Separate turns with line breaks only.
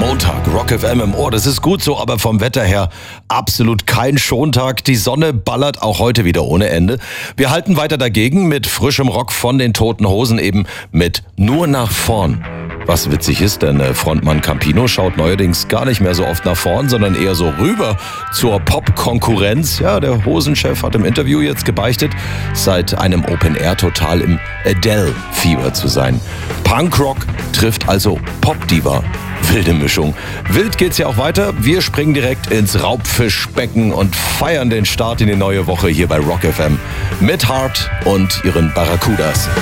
Montag, Rock FM im Ohr, das ist gut so, aber vom Wetter her absolut kein Schontag. Die Sonne ballert auch heute wieder ohne Ende. Wir halten weiter dagegen mit frischem Rock von den Toten Hosen, eben mit Nur nach vorn. Was witzig ist, denn Frontmann Campino schaut neuerdings gar nicht mehr so oft nach vorn, sondern eher so rüber zur Pop-Konkurrenz. Ja, der Hosenchef hat im Interview jetzt gebeichtet, seit einem Open-Air total im Adele-Fieber zu sein. Punkrock trifft also Pop-Diva. Wilde Mischung. Wild geht's ja auch weiter. Wir springen direkt ins Raubfischbecken und feiern den Start in die neue Woche hier bei Rock FM mit Heart und ihren Barracudas.